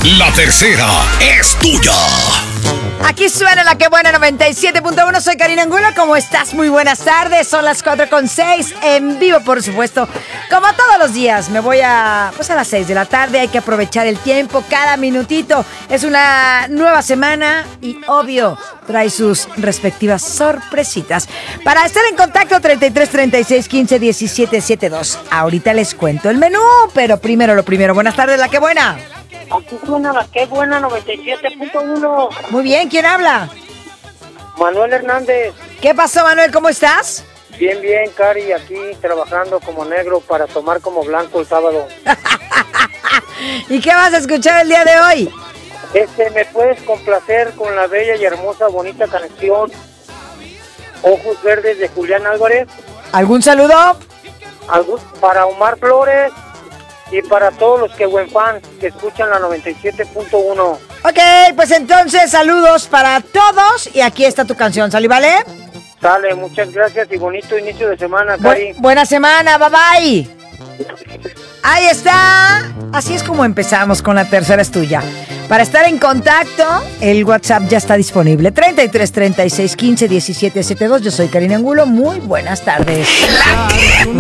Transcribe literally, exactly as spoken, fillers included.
La tercera es tuya. Aquí suena la que buena noventa y siete punto uno. Soy Karina Angulo. ¿Cómo estás? Muy buenas tardes. Son las cuatro con seis en vivo, por supuesto. Como todos los días, me voy a... Pues a las seis de la tarde. Hay que aprovechar el tiempo, cada minutito. Es una nueva semana y, obvio, trae sus respectivas sorpresitas. Para estar en contacto, treinta y tres, treinta y seis, quince, diecisiete, setenta y dos. Ahorita les cuento el menú, pero primero lo primero. Buenas tardes, la que buena. Aquí suena la que buena noventa y siete punto uno. Muy bien, ¿quién habla? Manuel Hernández. ¿Qué pasó, Manuel? ¿Cómo estás? Bien, bien, Cari, aquí trabajando como negro para tomar como blanco el sábado. ¿Y qué vas a escuchar el día de hoy? Este, ¿me puedes complacer con la bella y hermosa, bonita canción Ojos Verdes de Julián Álvarez? ¿Algún saludo? Algún, para Omar Flores y para todos los que buen fans que escuchan la noventa y siete punto uno. Ok, pues entonces saludos para todos y aquí está tu canción, ¿sale, vale? Sale, muchas gracias y bonito inicio de semana, Bu- Cari. buena semana, bye bye. Ahí está. Así es como empezamos con la tercera es tuya. Para estar en contacto, el WhatsApp ya está disponible. treinta y tres, treinta y seis, quince, diecisiete, setenta y dos. Yo soy Karina Angulo. Muy buenas tardes. La que